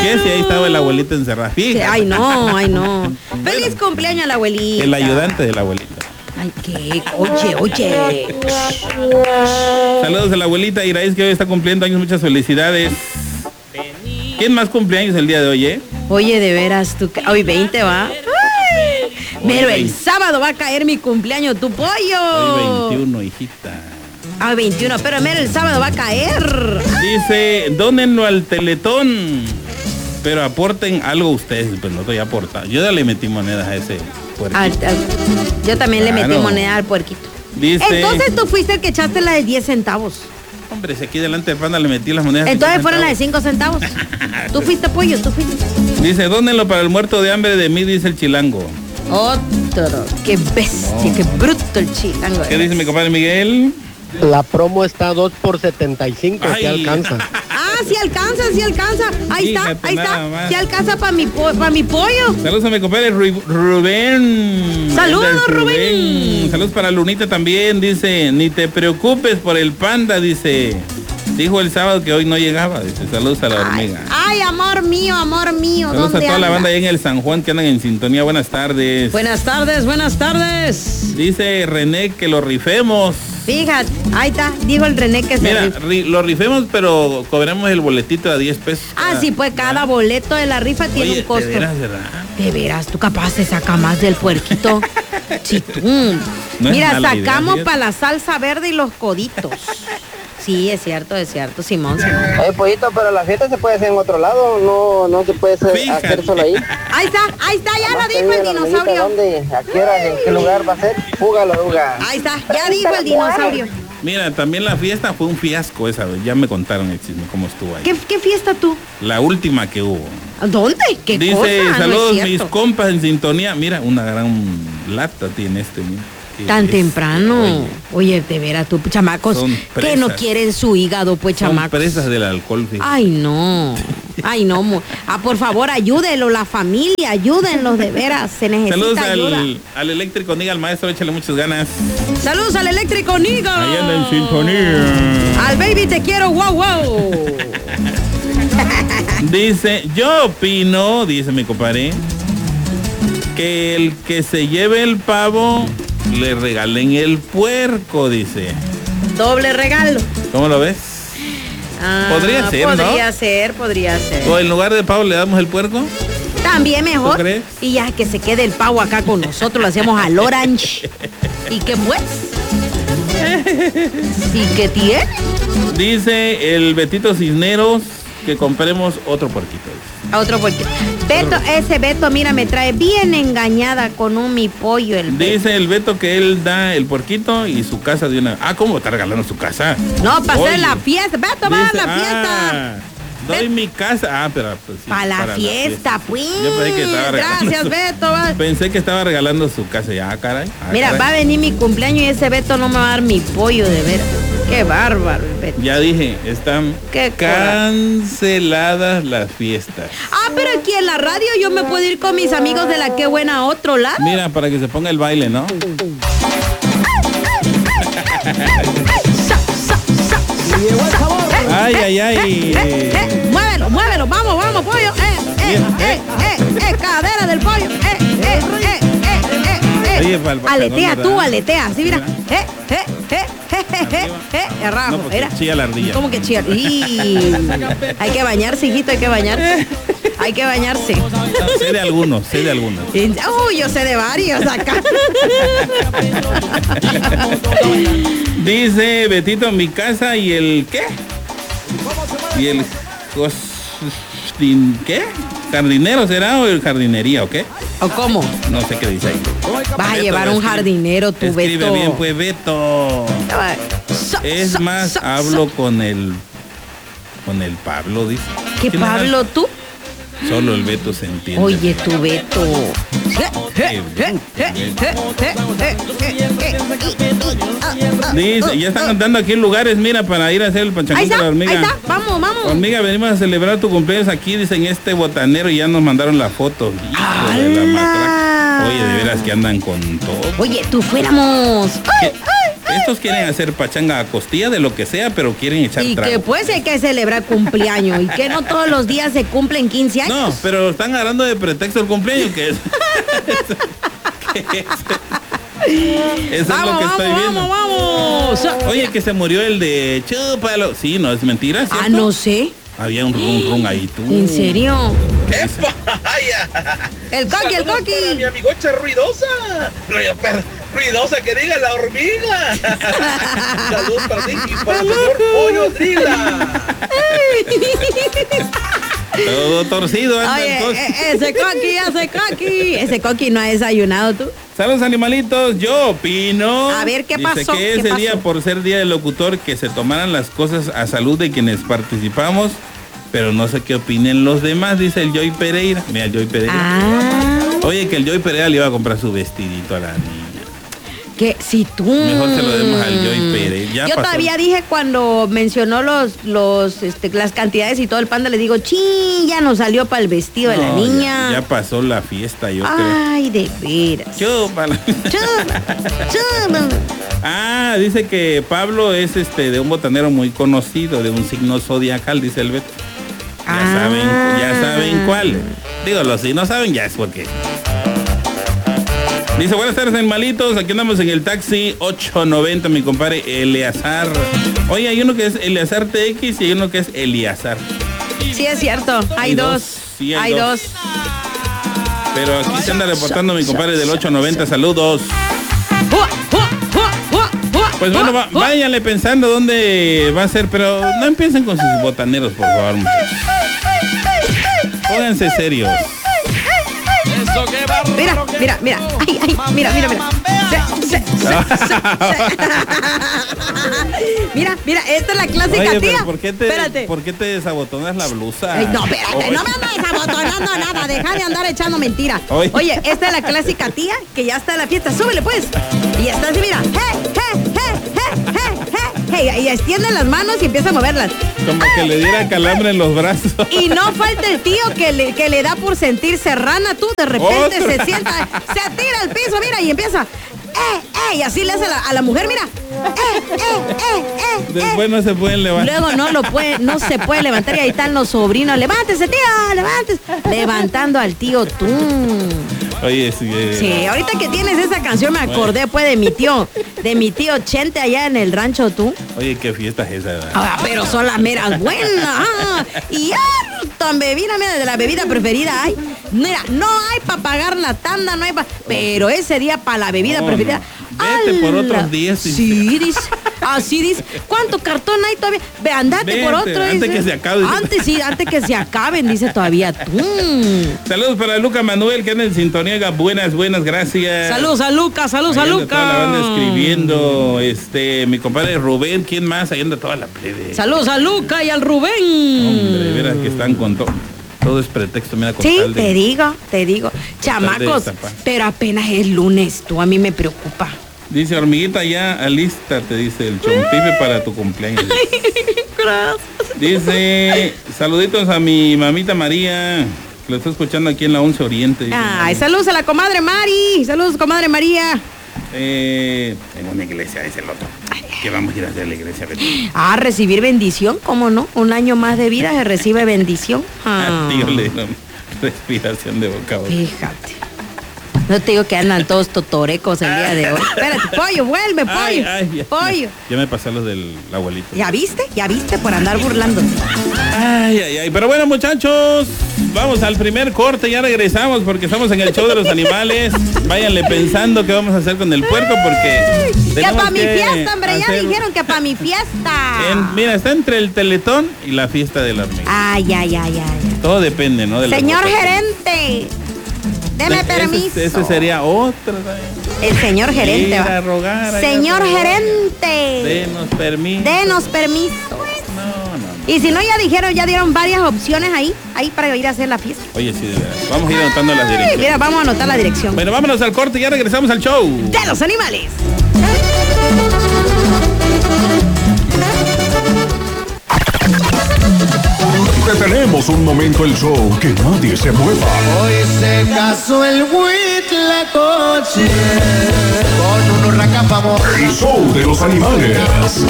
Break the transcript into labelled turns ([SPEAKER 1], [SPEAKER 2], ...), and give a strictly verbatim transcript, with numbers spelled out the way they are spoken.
[SPEAKER 1] qué? Si ahí estaba el abuelito encerrado.
[SPEAKER 2] Sí, ay, no, ay, no. Feliz cumpleaños a la abuelita.
[SPEAKER 1] El ayudante del abuelito.
[SPEAKER 2] Ay, qué, oye, oye.
[SPEAKER 1] Saludos a la abuelita Iraíz, que hoy está cumpliendo años, muchas felicidades. ¿Quién más cumpleaños el día de hoy, eh?
[SPEAKER 2] Oye, de veras, tú, hoy veinte va. Ay, pero el sábado va a caer mi cumpleaños, tu pollo.
[SPEAKER 1] Hoy veintiuno, hijita.
[SPEAKER 2] Ah, veintiuno, pero mira, el sábado va a caer.
[SPEAKER 1] Dice, dónenlo al Teletón, pero aporten algo ustedes. Pues no estoy aportando. Yo ya le metí monedas a ese puerquito.
[SPEAKER 2] Al, al, yo también claro. le metí moneda al puerquito.
[SPEAKER 1] Dice,
[SPEAKER 2] entonces tú fuiste el que echaste la de diez centavos.
[SPEAKER 1] Hombre, si aquí delante de Panda le metí las monedas.
[SPEAKER 2] Entonces fueron las de cinco centavos. Tú fuiste, pollo, tú fuiste.
[SPEAKER 1] Dice, dónenlo para el muerto de hambre de mí, dice el chilango.
[SPEAKER 2] Otro, qué bestia, no, qué bruto el chilango.
[SPEAKER 1] ¿Qué dice mi compadre Miguel?
[SPEAKER 3] La promo está dos por setenta y cinco, si alcanza.
[SPEAKER 2] Ah, sí alcanza, sí alcanza. Ahí Fíjate, está, ahí está. Sí alcanza para mi, po pa mi pollo.
[SPEAKER 1] Saludos a mi compadre Rubén.
[SPEAKER 2] Saludos, Rubén. Rubén.
[SPEAKER 1] Saludos para Lunita también, dice, ni te preocupes por el Panda, dice. Dijo el sábado que hoy no llegaba. Dice, saludos a la hormiga.
[SPEAKER 2] Ay, ay, amor mío, amor mío.
[SPEAKER 1] Saludos
[SPEAKER 2] ¿dónde
[SPEAKER 1] a toda
[SPEAKER 2] anda?
[SPEAKER 1] la banda ahí en el San Juan que andan en sintonía. Buenas tardes.
[SPEAKER 2] Buenas tardes, buenas tardes.
[SPEAKER 1] Dice René que lo rifemos.
[SPEAKER 2] Fíjate, ahí está, dijo el René que se
[SPEAKER 1] Mira, ri lo rifemos, pero cobremos el boletito a diez pesos.
[SPEAKER 2] Ah, sí, pues cada boleto de la rifa tiene
[SPEAKER 1] Oye,
[SPEAKER 2] un costo.
[SPEAKER 1] De veras, ¿verdad?
[SPEAKER 2] De veras, tú capaz se saca más del puerquito. Sí, tú. No Mira, sacamos para la salsa verde y los coditos. Sí, es cierto, es cierto, Simón, Simón.
[SPEAKER 3] Oye, pollito, pero la fiesta se puede hacer en otro lado, no, no se puede hacer, hacer solo ahí.
[SPEAKER 2] Ahí está, ahí está, ya lo dijo el dinosaurio.
[SPEAKER 3] ¿Dónde? ¿A qué hora? ¿En qué lugar va a ser? Fúgalo, Ruga.
[SPEAKER 2] Ahí está, ya dijo el dinosaurio.
[SPEAKER 1] Mira, también la fiesta fue un fiasco esa vez, ya me contaron el chisme, cómo estuvo ahí.
[SPEAKER 2] ¿Qué, qué fiesta tú?
[SPEAKER 1] La última que hubo.
[SPEAKER 2] ¿Dónde? ¿Qué
[SPEAKER 1] Dice,
[SPEAKER 2] cosa?
[SPEAKER 1] Dice, saludos
[SPEAKER 2] no
[SPEAKER 1] mis compas en sintonía. Mira, una gran lata tiene este, mira.
[SPEAKER 2] Tan es, temprano. Oye, oye, de veras, tú, chamacos, que no quieren su hígado, pues,
[SPEAKER 1] son
[SPEAKER 2] chamacos.
[SPEAKER 1] presas del alcohol, fíjate.
[SPEAKER 2] Ay, no. Ay, no. Ah, por favor, ayúdenlo, la familia, ayúdenlos, de veras, se necesita
[SPEAKER 1] Saludos
[SPEAKER 2] ayuda.
[SPEAKER 1] Al, al eléctrico Niga, al maestro, échale muchas ganas.
[SPEAKER 2] Saludos al eléctrico Niga.
[SPEAKER 1] Ahí anda en sintonía.
[SPEAKER 2] Al baby te quiero, wow, wow.
[SPEAKER 1] Dice, yo opino, dice mi compadre, que el que se lleve el pavo le regalen el puerco, dice.
[SPEAKER 2] Doble regalo.
[SPEAKER 1] ¿Cómo lo ves?
[SPEAKER 2] Ah,
[SPEAKER 1] podría ser,
[SPEAKER 2] podría
[SPEAKER 1] ¿no?
[SPEAKER 2] Podría ser, podría ser.
[SPEAKER 1] ¿O en lugar de pavo le damos el puerco?
[SPEAKER 2] También mejor.
[SPEAKER 1] ¿Tú crees?
[SPEAKER 2] Y ya que se quede el pavo acá con nosotros, lo hacemos al orange. ¿Y qué pues? ¿Y qué tiene?
[SPEAKER 1] Dice el Betito Cisneros que compremos otro puerquito.
[SPEAKER 2] A otro puerquito. Beto, ese Beto, mira, me trae bien engañada con un mi pollo. El Beto.
[SPEAKER 1] Dice el Beto que él da el puerquito y su casa de una... Ah, ¿cómo está regalando su casa?
[SPEAKER 2] No, para hacer la fiesta. Beto, va a la
[SPEAKER 1] ah,
[SPEAKER 2] fiesta.
[SPEAKER 1] Doy
[SPEAKER 2] Bet
[SPEAKER 1] mi casa. Ah, pero pues, sí,
[SPEAKER 2] pa la
[SPEAKER 1] para
[SPEAKER 2] fiesta,
[SPEAKER 1] la fiesta,
[SPEAKER 2] pues.
[SPEAKER 1] Yo pensé que estaba regalando.
[SPEAKER 2] Gracias,
[SPEAKER 1] su...
[SPEAKER 2] Beto. Va.
[SPEAKER 1] Pensé que estaba regalando su casa. Ya, caray. Ah,
[SPEAKER 2] mira,
[SPEAKER 1] caray.
[SPEAKER 2] va a venir mi cumpleaños y ese Beto no me va a dar mi pollo, de veras. Qué bárbaro, Beto.
[SPEAKER 1] Ya dije, están
[SPEAKER 2] Qué
[SPEAKER 1] canceladas las fiestas.
[SPEAKER 2] Ah, pero aquí en la radio yo me puedo ir con mis amigos de la Qué Buena a otro lado.
[SPEAKER 1] Mira, para que se ponga el baile, ¿no? Ay, ay, ay.
[SPEAKER 2] Eh, eh, eh, muévelo, muévelo, vamos, vamos, pollo. Eh, eh, eh, eh, eh, cadera del pollo. Eh, eh, eh, eh, eh, eh.
[SPEAKER 1] Oye, pal, pal,
[SPEAKER 2] aletea
[SPEAKER 1] no,
[SPEAKER 2] tú,
[SPEAKER 1] ¿verdad?
[SPEAKER 2] aletea, así mira. Eh, eh, eh, eh, eh, eh, eh, erramos,
[SPEAKER 1] No, porque
[SPEAKER 2] era.
[SPEAKER 1] chilla la ardilla.
[SPEAKER 2] ¿Cómo que chilla? Y... hay que bañarse, hijito, hay que bañarse. Hay que bañarse.
[SPEAKER 1] Sé de algunos, sé de algunos.
[SPEAKER 2] Uy, yo sé de varios acá.
[SPEAKER 1] Dice Betito, mi casa y el ¿qué? Y el jostin, ¿qué? ¿Jardinero será o el jardinería o qué?
[SPEAKER 2] ¿O cómo?
[SPEAKER 1] No sé qué dice ahí.
[SPEAKER 2] Vas a
[SPEAKER 1] Beto,
[SPEAKER 2] llevar un
[SPEAKER 1] escribe,
[SPEAKER 2] jardinero, tu
[SPEAKER 1] escribe
[SPEAKER 2] Beto.
[SPEAKER 1] bien, pues Beto.
[SPEAKER 2] So,
[SPEAKER 1] Es
[SPEAKER 2] so,
[SPEAKER 1] más,
[SPEAKER 2] so,
[SPEAKER 1] hablo
[SPEAKER 2] so.
[SPEAKER 1] con el con el Pablo, dice.
[SPEAKER 2] ¿Qué Pablo tú?
[SPEAKER 1] Solo el Beto se entiende.
[SPEAKER 2] Oye, tu Beto.
[SPEAKER 1] Dice, ya están cantando aquí lugares, mira, para ir a hacer el
[SPEAKER 2] Ahí
[SPEAKER 1] panchangón de
[SPEAKER 2] está,
[SPEAKER 1] la hormiga.
[SPEAKER 2] ahí está, vamos, vamos.
[SPEAKER 1] Hormiga, venimos a celebrar tu cumpleaños aquí, dicen este botanero, y ya nos mandaron la foto. Hijo de la matraca. Oye, de veras que andan con todo.
[SPEAKER 2] Oye, tú fuéramos. Ay,
[SPEAKER 1] ¿Qué,
[SPEAKER 2] ay,
[SPEAKER 1] Estos quieren hacer pachanga a costilla de lo que sea, pero quieren echar
[SPEAKER 2] Y
[SPEAKER 1] trago.
[SPEAKER 2] que pues hay que celebrar cumpleaños y que no todos los días se cumplen quince años.
[SPEAKER 1] No, pero están agarrando de pretexto el cumpleaños, que es... que es eso
[SPEAKER 2] vamos,
[SPEAKER 1] es lo que
[SPEAKER 2] vamos,
[SPEAKER 1] estoy viendo.
[SPEAKER 2] Vamos, vamos.
[SPEAKER 1] Oye, que se murió el de Chúpalo. Sí, no, es mentira, ¿cierto?
[SPEAKER 2] Ah, no sé.
[SPEAKER 1] Había un rum rum ahí, tú.
[SPEAKER 2] ¿En serio?
[SPEAKER 4] ¡Epa!
[SPEAKER 2] El coqui, el coqui.
[SPEAKER 4] Para mi amigocha ruidosa. Ruidosa que diga la hormiga. Saludos para ti y para el señor Pollo Drila.
[SPEAKER 1] Todo torcido anda
[SPEAKER 2] Oye,
[SPEAKER 1] el coqui.
[SPEAKER 2] e- ese coqui, ese coqui. Ese coqui no ha desayunado tú.
[SPEAKER 1] Saludos, animalitos, yo opino.
[SPEAKER 2] A ver, ¿qué
[SPEAKER 1] Dice
[SPEAKER 2] pasó?
[SPEAKER 1] que
[SPEAKER 2] ¿Qué
[SPEAKER 1] ese
[SPEAKER 2] pasó?
[SPEAKER 1] día, por ser día del locutor, que se tomaran las cosas a salud de quienes participamos, pero no sé qué opinen los demás, dice el Joy Pereira. Mira, el Joy Pereira.
[SPEAKER 2] Ah,
[SPEAKER 1] Oye, que el Joy Pereira le iba a comprar su vestidito a la niña.
[SPEAKER 2] que si tú.
[SPEAKER 1] Mejor se lo demos al Joy Pereira. Ya
[SPEAKER 2] Yo
[SPEAKER 1] pasó.
[SPEAKER 2] todavía dije cuando mencionó los, los, este, las cantidades y todo el panda, le digo, chi, ya no salió para el vestido de la
[SPEAKER 1] No,
[SPEAKER 2] niña.
[SPEAKER 1] Ya, ya pasó la fiesta, yo
[SPEAKER 2] Ay, de veras.
[SPEAKER 1] creo. Chúpala.
[SPEAKER 2] Chup, chup.
[SPEAKER 1] Ah, dice que Pablo es este de un botanero muy conocido, de un signo zodiacal, dice el Beto. Ya
[SPEAKER 2] Ah.
[SPEAKER 1] saben, ya saben cuál. Dígalo, si no saben, ya es porque. Dice, buenas tardes, animalitos. Aquí andamos en el taxi ocho noventa, mi compadre Eleazar. Oye, hay uno que es Eleazar T X y hay uno que es Eliazar.
[SPEAKER 2] Sí, es cierto. Hay,
[SPEAKER 1] Hay
[SPEAKER 2] dos.
[SPEAKER 1] dos, sí, hay
[SPEAKER 2] hay
[SPEAKER 1] dos.
[SPEAKER 2] dos.
[SPEAKER 1] Pero aquí se anda reportando mi compadre del ocho noventa. Saludos. Pues bueno, va- váyanle pensando dónde va a ser, pero no empiecen con sus botaneros, por favor, muchachos. Pónganse serios.
[SPEAKER 2] Mira, mira, mira. Ay, ay, mira, mira, mira. Se- se- se- se- se- Mira, mira, esta es la clásica
[SPEAKER 1] Oye,
[SPEAKER 2] tía.
[SPEAKER 1] pero ¿por qué te,
[SPEAKER 2] Espérate.
[SPEAKER 1] ¿por qué te desabotonas la blusa?
[SPEAKER 2] Ay, no, espérate,
[SPEAKER 1] Oye.
[SPEAKER 2] no me andes desabotonando nada, deja de andar echando mentiras.
[SPEAKER 1] Oye.
[SPEAKER 2] Oye, esta es la clásica tía que ya está en la fiesta, súbele pues. Y está así, mira. Hey, hey, hey, hey, hey, hey. Y extiende las manos y empieza a moverlas.
[SPEAKER 1] Como que le diera calambre en los brazos.
[SPEAKER 2] Y no falta el tío que le, que le da por sentirse rana, tú de repente
[SPEAKER 1] Otra.
[SPEAKER 2] se sienta, se tira al piso, mira, y empieza. Eh, eh, y así le hace a la, a la mujer, mira. Eh, eh, eh, eh,
[SPEAKER 1] Después
[SPEAKER 2] eh.
[SPEAKER 1] no se pueden levantar.
[SPEAKER 2] Luego no lo puede, no se puede levantar y ahí están los sobrinos. Levántese, tío, levántese. Levantando al tío tú.
[SPEAKER 1] Oye, sí. eh,
[SPEAKER 2] Sí, ahorita que tienes esa canción me acordé pues de mi tío, de mi tío Chente allá en el rancho tú.
[SPEAKER 1] Oye, qué fiesta es esa, ¿verdad?
[SPEAKER 2] Ah, pero son las meras buenas. ah. Y harta bebida, mira, de la bebida preferida hay. Mira, no hay para pagar la tanda, no hay para. Pero ese día para la bebida
[SPEAKER 1] No,
[SPEAKER 2] preferida.
[SPEAKER 1] no. Vete por
[SPEAKER 2] ¡ala!
[SPEAKER 1] otros diez, dice.
[SPEAKER 2] Sí, dice. Así dice. ¿Cuánto cartón hay todavía? Ve, andate
[SPEAKER 1] Vete,
[SPEAKER 2] por otro.
[SPEAKER 1] antes
[SPEAKER 2] dice.
[SPEAKER 1] que se acabe.
[SPEAKER 2] Antes, sí, antes que se acaben, dice todavía tú.
[SPEAKER 1] Saludos para Luca Manuel, que anda en sintonía. Buenas, buenas, gracias.
[SPEAKER 2] Saludos a Lucas, saludos
[SPEAKER 1] Ahí
[SPEAKER 2] a
[SPEAKER 1] anda toda la banda
[SPEAKER 2] Lucas.
[SPEAKER 1] escribiendo. Este, mi compadre Rubén, ¿quién más? Ahí anda toda la plebe.
[SPEAKER 2] Saludos a Lucas y al Rubén.
[SPEAKER 1] Hombre, verás que están con todo. Todo es pretexto, mira, con
[SPEAKER 2] Sí,
[SPEAKER 1] tal de-
[SPEAKER 2] te digo, te digo.
[SPEAKER 1] tal
[SPEAKER 2] Chamacos,
[SPEAKER 1] de destapar.
[SPEAKER 2] pero apenas es lunes, tú a mí me preocupa.
[SPEAKER 1] Dice, hormiguita, ya alístate, dice el chompipe para tu cumpleaños.
[SPEAKER 2] Gracias.
[SPEAKER 1] Dice, saluditos a mi mamita María, que lo está escuchando aquí en la once Oriente. dice.
[SPEAKER 2] Ay, saludos a la comadre Mari. Saludos, comadre María.
[SPEAKER 1] Eh, en una iglesia, dice el otro. Que vamos a ir a hacer la iglesia. Betty.
[SPEAKER 2] Ah, recibir bendición, ¿cómo no? Un año más de vida se recibe bendición. Ah,
[SPEAKER 1] A tío le dieron respiración de boca a boca.
[SPEAKER 2] fíjate. No te digo que andan todos totorecos el día de hoy. Espérate, pollo, vuelve, pollo.
[SPEAKER 1] Ay, ay, ya,
[SPEAKER 2] pollo.
[SPEAKER 1] Ya me pasé los del abuelito.
[SPEAKER 2] ¿Ya viste? ¿Ya viste? Por andar burlando.
[SPEAKER 1] Ay, ay, ay. Pero bueno, muchachos, vamos al primer corte. Ya regresamos porque estamos en el show de los animales. Váyanle pensando qué vamos a hacer con el puerco porque.
[SPEAKER 2] Que
[SPEAKER 1] tenemos
[SPEAKER 2] para mi
[SPEAKER 1] que
[SPEAKER 2] fiesta, hombre, ya
[SPEAKER 1] hacer-
[SPEAKER 2] dijeron que para mi fiesta.
[SPEAKER 1] En- mira, está entre el teletón y la fiesta de la hormiga.
[SPEAKER 2] Ay, ay, ay, ay.
[SPEAKER 1] Todo depende, ¿no? De las
[SPEAKER 2] Señor
[SPEAKER 1] votaciones.
[SPEAKER 2] gerente, deme
[SPEAKER 1] Ese-
[SPEAKER 2] permiso.
[SPEAKER 1] Ese sería otro. ¿sabes?
[SPEAKER 2] El señor gerente
[SPEAKER 1] Ir
[SPEAKER 2] va.
[SPEAKER 1] a rogar allá,
[SPEAKER 2] Señor
[SPEAKER 1] por favor.
[SPEAKER 2] gerente,
[SPEAKER 1] Denos permiso.
[SPEAKER 2] denos permiso.
[SPEAKER 1] No, no, no.
[SPEAKER 2] Y si no, ya dijeron, ya dieron varias opciones ahí, ahí para ir a hacer la fiesta.
[SPEAKER 1] Oye, sí, de verdad. Vamos a ir anotando las
[SPEAKER 2] Ay,
[SPEAKER 1] direcciones.
[SPEAKER 2] mira, vamos a anotar la dirección.
[SPEAKER 1] Bueno, vámonos al corte y ya regresamos al show.
[SPEAKER 2] De los animales.
[SPEAKER 5] Te tenemos Paremos un momento el show, que nadie se mueva.
[SPEAKER 6] Hoy se casó el Huitlacoche con un huracán famoso.
[SPEAKER 5] El show de los animales.